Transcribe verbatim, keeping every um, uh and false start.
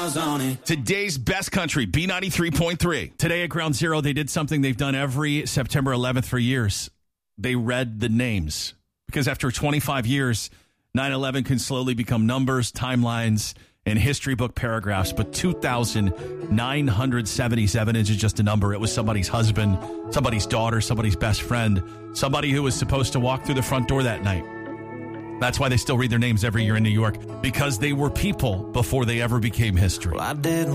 Today's best country, B ninety-three point three. Today at Ground Zero, they did something they've done every September eleventh for years. They read the names. Because after twenty-five years, nine eleven can slowly become numbers, timelines, and history book paragraphs. But two thousand nine hundred seventy-seven isn't just a number. It was somebody's husband, somebody's daughter, somebody's best friend, somebody who was supposed to walk through the front door that night. That's why they still read their names every year in New York, because they were people before they ever became history. Well, I did.